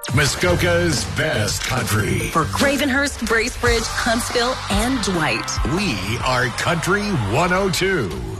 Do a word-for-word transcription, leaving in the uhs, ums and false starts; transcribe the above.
Muskoka's best country. For Gravenhurst, Bracebridge, Huntsville, and Dwight. We are Country one oh two.